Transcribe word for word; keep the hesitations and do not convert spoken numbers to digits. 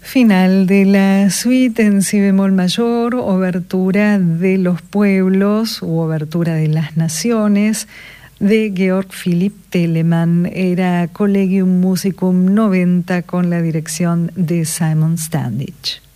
Final de la suite en si bemol mayor, obertura de los pueblos u obertura de las naciones de Georg Philipp Telemann. Era Collegium Musicum noventa con la dirección de Simon Standich.